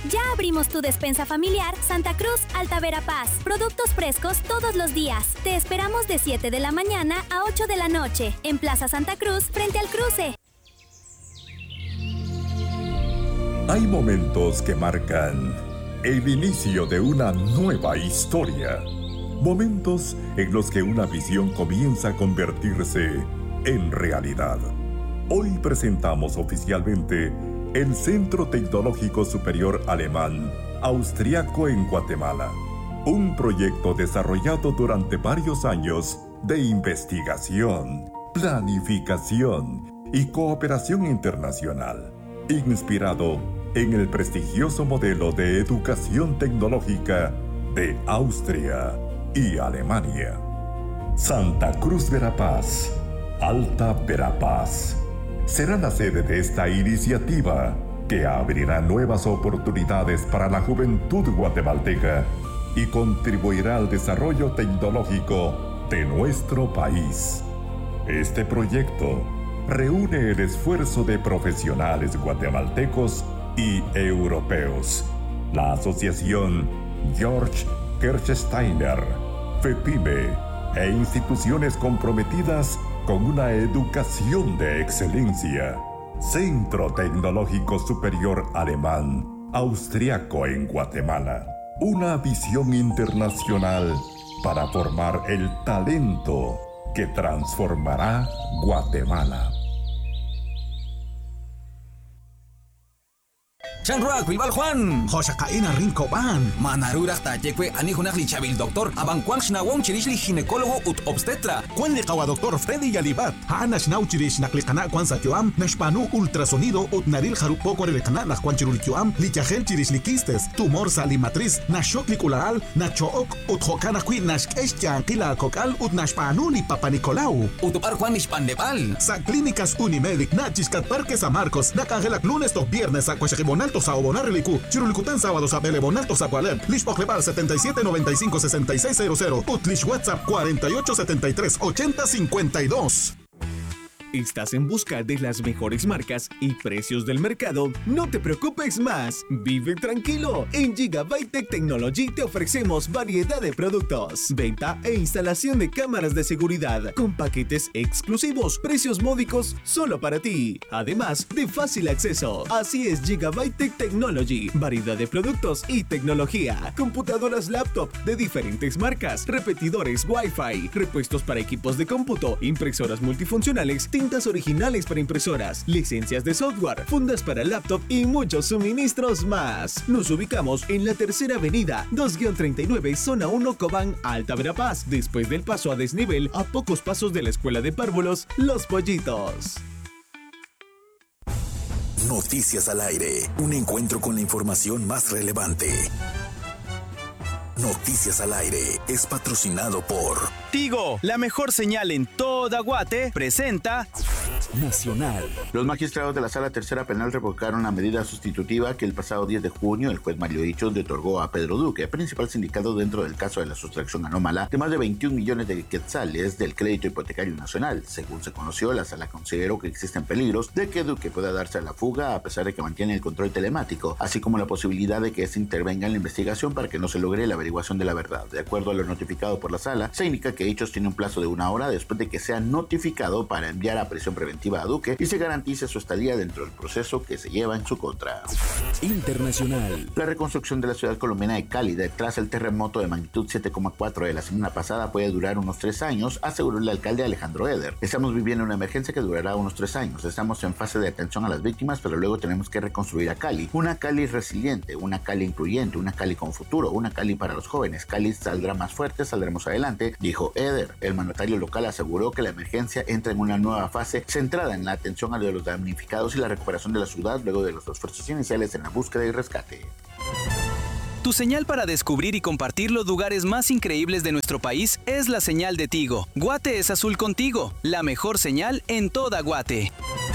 Ya abrimos tu despensa familiar Santa Cruz Alta Verapaz. Productos frescos todos los días. Te esperamos de 7 de la mañana a 8 de la noche en Plaza Santa Cruz frente al cruce. Hay momentos que marcan el inicio de una nueva historia. Momentos en los que una visión comienza a convertirse en realidad. Hoy presentamos oficialmente el Centro Tecnológico Superior Alemán Austriaco en Guatemala. Un proyecto desarrollado durante varios años de investigación, planificación y cooperación internacional, inspirado en el prestigioso modelo de educación tecnológica de Austria y Alemania. Santa Cruz Verapaz, Alta Verapaz, será la sede de esta iniciativa que abrirá nuevas oportunidades para la juventud guatemalteca y contribuirá al desarrollo tecnológico de nuestro país. Este proyecto reúne el esfuerzo de profesionales guatemaltecos y europeos, la Asociación Georg Kirchsteiner, FEPIME e instituciones comprometidas con una educación de excelencia. Centro Tecnológico Superior Alemán Austriaco en Guatemala. Una visión internacional para formar el talento que transformará Guatemala. Chanrua, Quilbal Juan. Joshakaina Rincoban. Manarura Tayekwe, Anijunak Chabil Doctor, Abanquan Shnawon Chirishli ginecólogo ut obstetra. Juan Licawa Doctor Freddy Yalibat. Hanash Nauchirish Naklikana Juan Sakioam, Nashpanu ultrasonido ut Naril Harupoko Relecana la Juan Chirulkioam, Lichagel Chirishlikistes, tumor salimatriz, Nashoklikulaal, Nachook ut Hokana Qui Nashkeshtian Kila Kokal ut Nashpanu ni Papa Nicolau. Utupar Juan Nishpandepal. Sa Clínicas Unimedic, Nachiscat Parque San Marcos, Nakangelak lunes to viernes a Cuachibonal Sao Bonareliku, Chirulikutan sábados a Belebonalto Zagualep, Lishpoklebar 7795-6600, Utlish WhatsApp 4873-8052. ¿Estás en busca de las mejores marcas y precios del mercado? No te preocupes más, vive tranquilo. En Gigabyte Technology te ofrecemos variedad de productos, venta e instalación de cámaras de seguridad con paquetes exclusivos, precios módicos solo para ti, además de fácil acceso. Así es Gigabyte Technology, variedad de productos y tecnología, computadoras laptop de diferentes marcas, repetidores Wi-Fi, repuestos para equipos de cómputo, impresoras multifuncionales, tintas originales para impresoras, licencias de software, fundas para laptop y muchos suministros más. Nos ubicamos en la Tercera Avenida, 2-39, Zona 1, Cobán, Alta Verapaz, después del paso a desnivel, a pocos pasos de la Escuela de Párvulos, Los Pollitos. Noticias al aire, un encuentro con la información más relevante. Noticias al aire es patrocinado por Tigo, la mejor señal en toda Guate, presenta Nacional. Los magistrados de la Sala Tercera Penal revocaron la medida sustitutiva que el pasado 10 de junio el juez Mario Hichos le otorgó a Pedro Duque, principal sindicado dentro del caso de la sustracción anómala de más de 21 millones de quetzales del crédito hipotecario nacional. Según se conoció, la Sala consideró que existen peligros de que Duque pueda darse a la fuga a pesar de que mantiene el control telemático, así como la posibilidad de que éste intervenga en la investigación para que no se logre la averiguación de la verdad. De acuerdo a lo notificado por la Sala, se indica que Hichos tiene un plazo de 1 hora después de que sea notificado para enviar a prisión preventiva a Duque y se garantice su estadía dentro del proceso que se lleva en su contra. Internacional. La reconstrucción de la ciudad colombiana de Cali tras el terremoto de magnitud 7,4 de la semana pasada puede durar unos 3 años, aseguró el alcalde Alejandro Eder. Estamos viviendo una emergencia que durará unos 3 años. Estamos en fase de atención a las víctimas, pero luego tenemos que reconstruir a Cali. Una Cali resiliente, una Cali incluyente, una Cali con futuro, una Cali para los jóvenes. Cali saldrá más fuerte, saldremos adelante, dijo Eder. El mandatario local aseguró que la emergencia entra en una nueva fase centrada en la atención a los damnificados y la recuperación de la ciudad luego de los esfuerzos iniciales en la búsqueda y rescate. Tu señal para descubrir y compartir los lugares más increíbles de nuestro país es la señal de Tigo. Guate es azul contigo, la mejor señal en toda Guate.